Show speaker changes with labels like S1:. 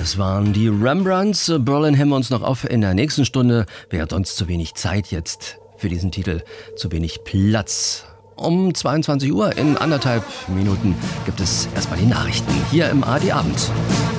S1: Das waren die Rembrandts. Berlin heben wir uns noch auf in der nächsten Stunde. Wäre sonst zu wenig Zeit jetzt für diesen Titel, zu wenig Platz. Um 22 Uhr in 1,5 Minuten gibt es erstmal die Nachrichten hier im ARD Abend.